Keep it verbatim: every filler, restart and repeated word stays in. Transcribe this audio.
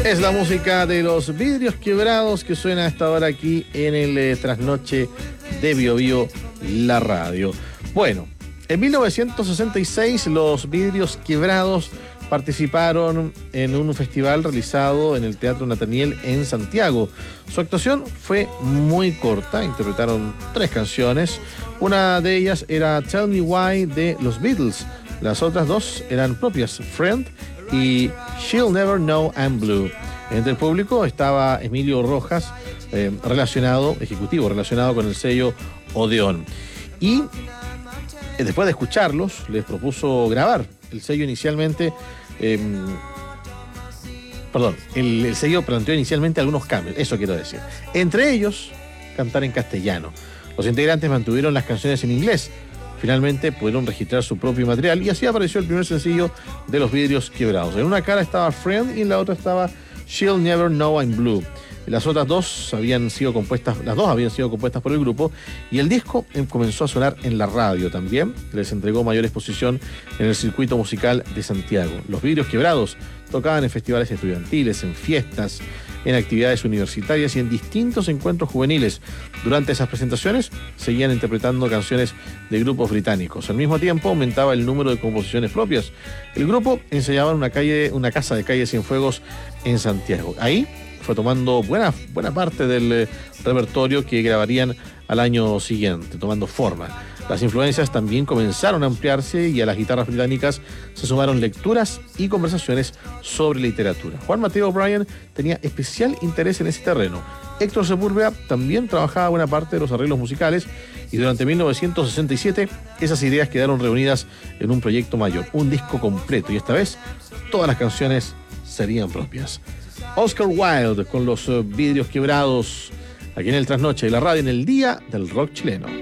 Es la música de Los Vidrios Quebrados que suena a esta hora aquí en el eh, trasnoche de Bio Bio, la radio. Bueno, en mil novecientos sesenta y seis Los Vidrios Quebrados participaron en un festival realizado en el Teatro Nataniel en Santiago. Su actuación fue muy corta, interpretaron tres canciones. Una de ellas era Tell Me Why de los Beatles. Las otras dos eran propias, Friend y She'll Never Know I'm Blue. Entre el público estaba Emilio Rojas, eh, relacionado, ejecutivo, relacionado con el sello Odeón. Y eh, después de escucharlos, les propuso grabar. El sello inicialmente, eh, perdón, el, el sello planteó inicialmente algunos cambios, eso quiero decir. Entre ellos, cantar en castellano. Los integrantes mantuvieron las canciones en inglés. Finalmente pudieron registrar su propio material y así apareció el primer sencillo de Los Vidrios Quebrados. En una cara estaba Friend y en la otra estaba She'll Never Know I'm Blue. Las otras dos habían sido compuestas, las dos habían sido compuestas por el grupo y el disco comenzó a sonar en la radio también. Les entregó mayor exposición en el circuito musical de Santiago. Los Vidrios Quebrados tocaban en festivales estudiantiles, en fiestas, en actividades universitarias y en distintos encuentros juveniles. Durante esas presentaciones seguían interpretando canciones de grupos británicos. Al mismo tiempo aumentaba el número de composiciones propias. El grupo ensayaba en una calle, una casa de calle Cienfuegos en Santiago. Ahí fue tomando buena, buena parte del eh, repertorio que grabarían al año siguiente, tomando forma. Las influencias también comenzaron a ampliarse y a las guitarras británicas se sumaron lecturas y conversaciones sobre literatura. Juan Mateo O'Brien tenía especial interés en ese terreno. Héctor Sepúlveda también trabajaba buena parte de los arreglos musicales y durante mil novecientos sesenta y siete esas ideas quedaron reunidas en un proyecto mayor, un disco completo, y esta vez todas las canciones serían propias. Oscar Wilde con Los Vidrios Quebrados, aquí en el Trasnoche de la radio en el Día del Rock Chileno.